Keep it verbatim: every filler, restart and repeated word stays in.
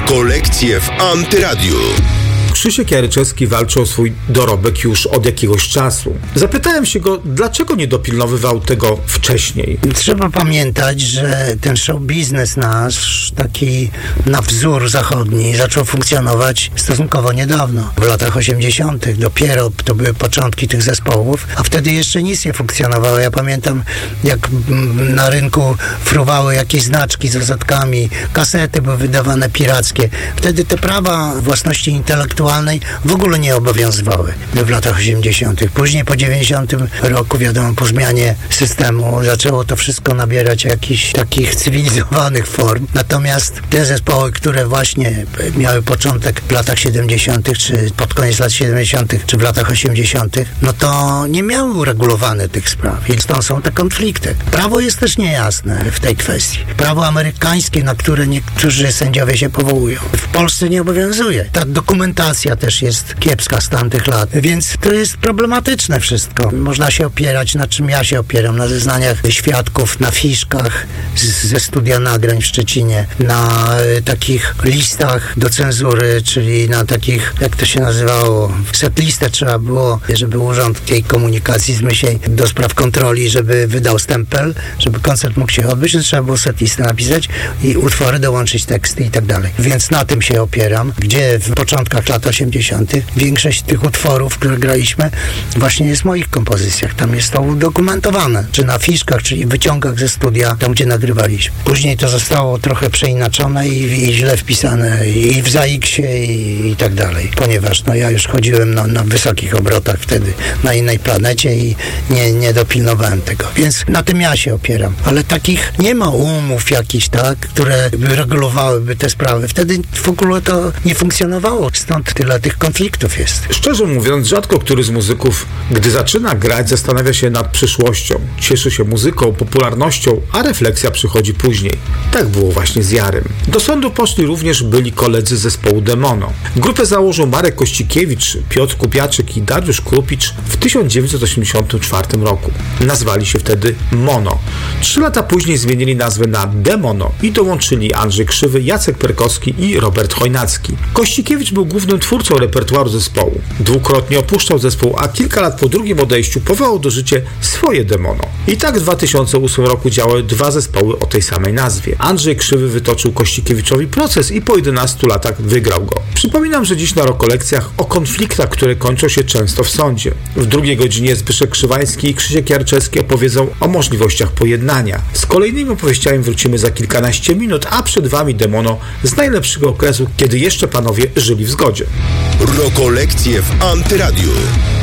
Rokolekcje w Antyradiu. Krzysiek Jaryczewski walczy o swój dorobek już od jakiegoś czasu. Zapytałem się go, dlaczego nie dopilnowywał tego wcześniej. Trzeba pamiętać, że ten show biznes nasz, taki na wzór zachodni, zaczął funkcjonować stosunkowo niedawno. W latach osiemdziesiątych dopiero to były początki tych zespołów, a wtedy jeszcze nic nie funkcjonowało. Ja pamiętam, jak na rynku fruwały jakieś znaczki z rozetkami, kasety były wydawane pirackie. Wtedy te prawa własności intelektualnej w ogóle nie obowiązywały w latach osiemdziesiątych. Później po dziewięćdziesiątym roku, wiadomo, po zmianie systemu zaczęło to wszystko nabierać jakichś takich cywilizowanych form. Natomiast te zespoły, które właśnie miały początek w latach siedemdziesiątych, czy pod koniec lat siedemdziesiątych, czy w latach osiemdziesiątych, no to nie miały uregulowane tych spraw. Więc to są te konflikty. Prawo jest też niejasne w tej kwestii. Prawo amerykańskie, na które niektórzy sędziowie się powołują, w Polsce nie obowiązuje. Ta dokumentacja też jest kiepska z tamtych lat, więc to jest problematyczne wszystko. Można się opierać, na czym ja się opieram, na zeznaniach świadków, na fiszkach z, ze studia nagrań w Szczecinie, na y, takich listach do cenzury, czyli na takich, jak to się nazywało, setlistę trzeba było, żeby Urząd tej Komunikacji z myśleń do spraw kontroli, żeby wydał stempel, żeby koncert mógł się odbyć, to trzeba było setlistę napisać i utwory dołączyć teksty i tak dalej. Więc na tym się opieram, gdzie w początkach lat osiemdziesiątych większość tych utworów, które graliśmy, właśnie jest w moich kompozycjach. Tam jest to udokumentowane. Czy na fiszkach, czyli wyciągach ze studia, tam gdzie nagrywaliśmy. Później to zostało trochę przeinaczone i, i źle wpisane i w ZAIKS-ie i, i tak dalej. Ponieważ no, ja już chodziłem na, na wysokich obrotach wtedy na innej planecie i nie, nie dopilnowałem tego. Więc na tym ja się opieram. Ale takich nie ma umów jakichś, tak, które by regulowałyby te sprawy. Wtedy w ogóle to nie funkcjonowało. Stąd tyle tych konfliktów jest. Szczerze mówiąc, rzadko który z muzyków, gdy zaczyna grać, zastanawia się nad przyszłością. Cieszy się muzyką, popularnością, a refleksja przychodzi później. Tak było właśnie z Jarym. Do sądu poszli również byli koledzy zespołu Demono. Grupę założył Marek Kościkiewicz, Piotr Kupiaczyk i Dariusz Krupicz w tysiąc dziewięćset osiemdziesiątym czwartym roku. Nazwali się wtedy Mono. Trzy lata później zmienili nazwę na Demono i dołączyli Andrzej Krzywy, Jacek Perkowski i Robert Chojnacki. Kościkiewicz był głównym twórcą repertuaru zespołu. Dwukrotnie opuszczał zespół, a kilka lat po drugim odejściu powołał do życia swoje Demono. I tak w dwa tysiące ósmym roku działały dwa zespoły o tej samej nazwie. Andrzej Krzywy wytoczył Kościkiewiczowi proces i po jedenastu latach wygrał go. Przypominam, że dziś na Rokolekcjach o konfliktach, które kończą się często w sądzie. W drugiej godzinie Zbyszek Krzywański i Krzysiek Jaryczewski opowiedzą o możliwościach pojednania. Z kolejnymi opowieściami wrócimy za kilkanaście minut, a przed wami Demono z najlepszego okresu, kiedy jeszcze panowie żyli w zgodzie. Rokolekcje w Antyradiu.